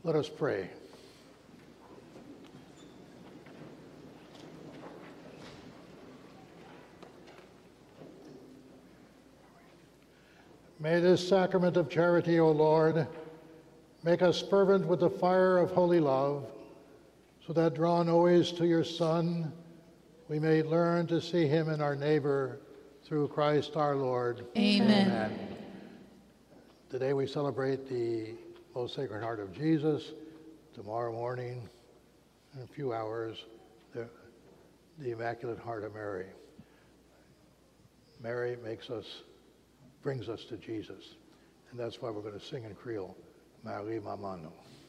Let us pray. May this sacrament of charity, O Lord, make us fervent with the fire of holy love, so that drawn always to your Son, we may learn to see him in our neighbor through Christ our Lord. Amen. Amen. Today we celebrate the Most Sacred Heart of Jesus. Tomorrow morning, in a few hours, the Immaculate Heart of Mary. Mary brings us to Jesus. And that's why we're going to sing in Creole, Marie Mamano.